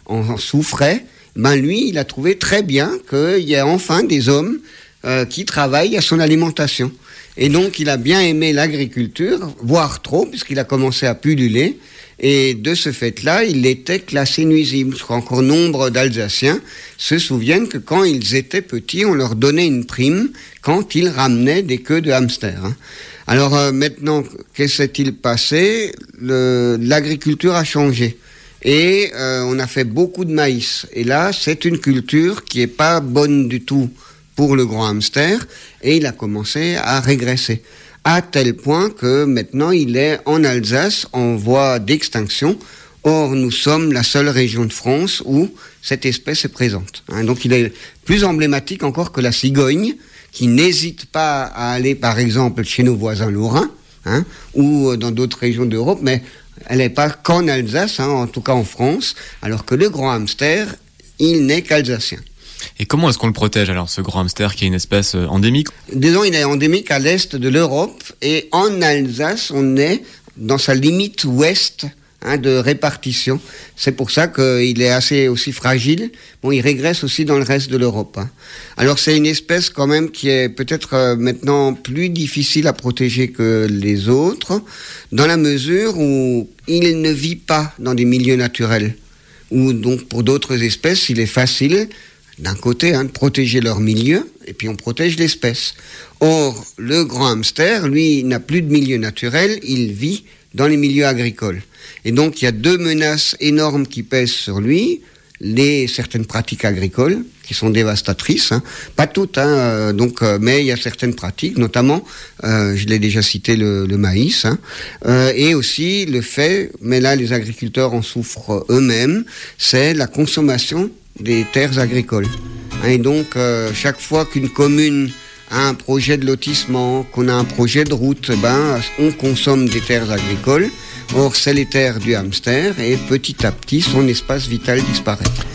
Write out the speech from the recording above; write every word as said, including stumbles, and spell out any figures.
en souffrait, ben lui, il a trouvé très bien qu'il y a enfin des hommes euh, qui travaillent à son alimentation. Et donc, il a bien aimé l'agriculture, voire trop, puisqu'il a commencé à pulluler. Et de ce fait-là, il était classé nuisible. Je crois qu'encore nombre d'Alsaciens se souviennent que quand ils étaient petits, on leur donnait une prime quand ils ramenaient des queues de hamster. Hein. Alors euh, maintenant, qu'est-ce qui s'est-il passé ? Le, L'agriculture a changé. Et euh, on a fait beaucoup de maïs. Et là, c'est une culture qui n'est pas bonne du tout pour le grand hamster. Et il a commencé à régresser. À tel point que maintenant il est en Alsace en voie d'extinction. Or, nous sommes la seule région de France où cette espèce est présente. Hein, donc il est plus emblématique encore que la cigogne, qui n'hésite pas à aller par exemple chez nos voisins lorrains, hein, ou dans d'autres régions d'Europe, mais elle n'est pas qu'en Alsace, hein, en tout cas en France, alors que le grand hamster, il n'est qu'alsacien. Et comment est-ce qu'on le protège alors, ce grand hamster qui est une espèce euh, endémique ? Disons, il est endémique à l'est de l'Europe et en Alsace, on est dans sa limite ouest hein, de répartition. C'est pour ça qu'il est assez aussi fragile. Bon, il régresse aussi dans le reste de l'Europe. Hein. Alors, c'est une espèce quand même qui est peut-être euh, maintenant plus difficile à protéger que les autres, dans la mesure où il ne vit pas dans des milieux naturels. Ou donc, pour d'autres espèces, il est facile d'un côté, hein, de protéger leur milieu, et puis on protège l'espèce. Or, le grand hamster, lui, n'a plus de milieu naturel, il vit dans les milieux agricoles. Et donc, il y a deux menaces énormes qui pèsent sur lui, les certaines pratiques agricoles, qui sont dévastatrices, hein. Pas toutes, hein, euh, donc, euh, mais il y a certaines pratiques, notamment, euh, je l'ai déjà cité, le, le maïs, hein, euh, et aussi le fait, mais là les agriculteurs en souffrent eux-mêmes, c'est la consommation des terres agricoles. Et donc, euh, chaque fois qu'une commune a un projet de lotissement, qu'on a un projet de route, ben, on consomme des terres agricoles. Or, c'est les terres du hamster et petit à petit, son espace vital disparaît.